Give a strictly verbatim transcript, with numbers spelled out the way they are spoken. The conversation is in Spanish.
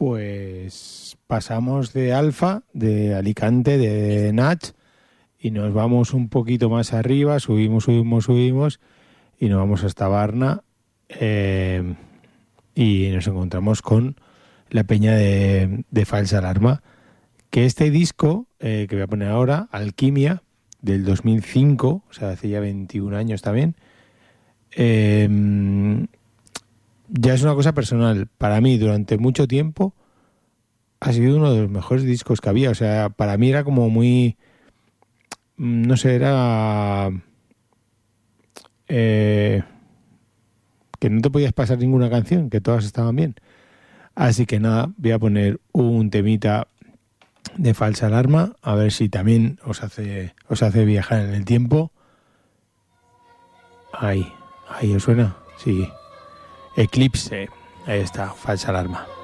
pues pasamos de Alfa, de Alicante, de Nach, y nos vamos un poquito más arriba, subimos, subimos, subimos, y nos vamos hasta Varna, eh, y nos encontramos con la peña de, de Falsa Alarma, que este disco, eh, que voy a poner ahora, Alquimia, del dos mil cinco, o sea, hace ya veintiún años también, eh, ya es una cosa personal. Para mí, durante mucho tiempo, ha sido uno de los mejores discos que había. O sea, para mí era como muy... No sé, era... Eh, que no te podías pasar ninguna canción, que todas estaban bien. Así que nada, voy a poner un temita de Falsa Alarma, a ver si también os hace, os hace viajar en el tiempo. Ahí, ahí os suena, sí. Eclipse, ahí está, Falsa Alarma.